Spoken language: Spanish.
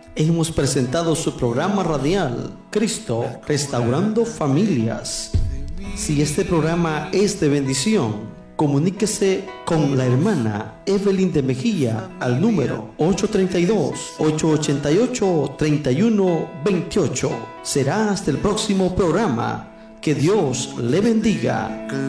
hemos presentado su programa radial, Cristo Restaurando Familias. Si este programa es de bendición, comuníquese con la hermana Evelyn de Mejía al número 832-888-3128. Será hasta el próximo programa. Que Dios le bendiga.